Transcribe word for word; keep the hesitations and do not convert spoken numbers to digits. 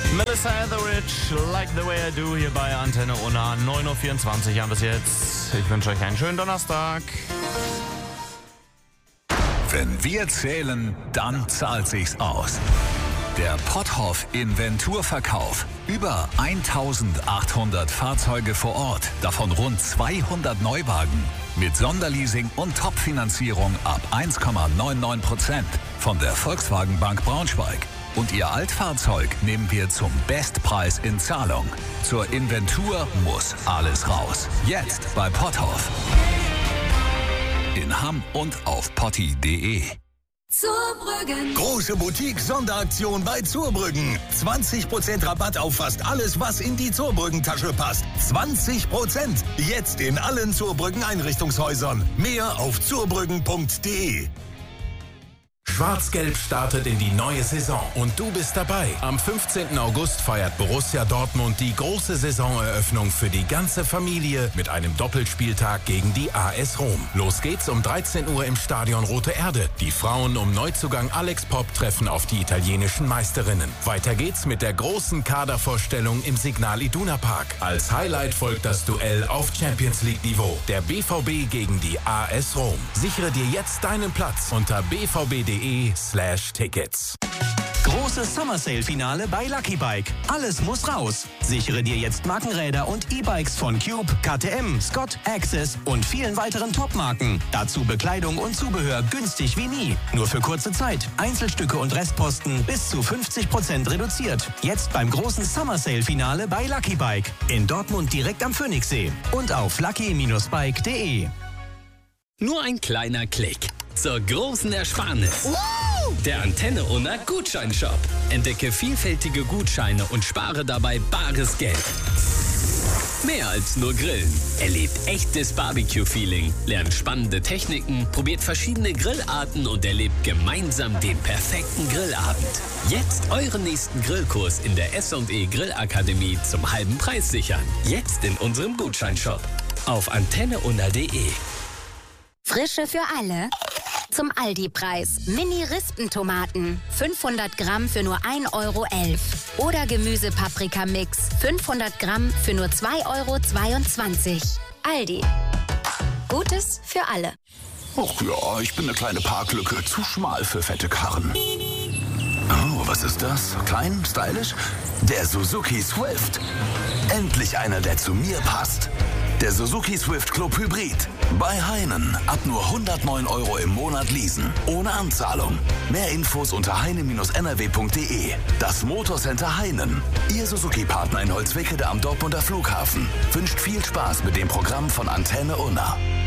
Melissa Etheridge, Like the Way I Do, hier bei Antenne Unna. neun Uhr vierundzwanzig haben bis jetzt. Ich wünsche euch einen schönen Donnerstag. Wenn wir zählen, dann zahlt sich's aus. Der Potthoff Inventurverkauf. Über eintausendachthundert Fahrzeuge vor Ort, davon rund zweihundert Neuwagen. Mit Sonderleasing und Top-Finanzierung ab eins Komma neunundneunzig Prozent von der Volkswagen Bank Braunschweig. Und Ihr Altfahrzeug nehmen wir zum Bestpreis in Zahlung. Zur Inventur muss alles raus. Jetzt bei Potthoff. In Hamm und auf potti punkt de. Zurbrüggen. Große Boutique-Sonderaktion bei Zurbrüggen. zwanzig Prozent Rabatt auf fast alles, was in die Zurbrüggen-Tasche passt. zwanzig Prozent. Jetzt in allen Zurbrüggen-Einrichtungshäusern. Mehr auf zurbrüggen punkt de. Schwarz-Gelb startet in die neue Saison und du bist dabei. Am fünfzehnten August feiert Borussia Dortmund die große Saisoneröffnung für die ganze Familie mit einem Doppelspieltag gegen die A S Rom. Los geht's um dreizehn Uhr im Stadion Rote Erde. Die Frauen um Neuzugang Alex Popp treffen auf die italienischen Meisterinnen. Weiter geht's mit der großen Kadervorstellung im Signal Iduna Park. Als Highlight folgt das Duell auf Champions League Niveau. Der B V B gegen die A S Rom. Sichere dir jetzt deinen Platz unter b v b punkt de slash tickets. Großes Summer Sale Finale bei Lucky Bike. Alles muss raus. Sichere dir jetzt Markenräder und E-Bikes von Cube, K T M, Scott, Access und vielen weiteren Top-Marken. Dazu Bekleidung und Zubehör günstig wie nie. Nur für kurze Zeit. Einzelstücke und Restposten bis zu fünfzig Prozent reduziert. Jetzt beim großen Summer Sale Finale bei Lucky Bike. In Dortmund direkt am Phoenixsee. Und auf lucky Bindestrich bike punkt de. Nur ein kleiner Klick zur großen Ersparnis. Der Antenne Unna Gutscheinshop. Entdecke vielfältige Gutscheine und spare dabei bares Geld. Mehr als nur Grillen. Erlebt echtes Barbecue-Feeling, lernt spannende Techniken, probiert verschiedene Grillarten und erlebt gemeinsam den perfekten Grillabend. Jetzt euren nächsten Grillkurs in der S und E Grillakademie zum halben Preis sichern. Jetzt in unserem Gutscheinshop auf antenne unna punkt de. Frische für alle. Zum Aldi-Preis. Mini-Rispentomaten. fünfhundert Gramm für nur ein Euro elf. Oder Gemüse-Paprika-Mix. fünfhundert Gramm für nur zwei Euro zweiundzwanzig. Aldi. Gutes für alle. Ach ja, ich bin eine kleine Parklücke. Zu schmal für fette Karren. Oh, was ist das? Klein, stylisch? Der Suzuki Swift. Endlich einer, der zu mir passt. Der Suzuki Swift Club Hybrid. Bei Heinen. Ab nur hundertneun Euro im Monat leasen. Ohne Anzahlung. Mehr Infos unter heine Bindestrich n r w punkt de. Das Motorcenter Heinen. Ihr Suzuki-Partner in Holzwickede am Dortmunder Flughafen. Wünscht viel Spaß mit dem Programm von Antenne Unna.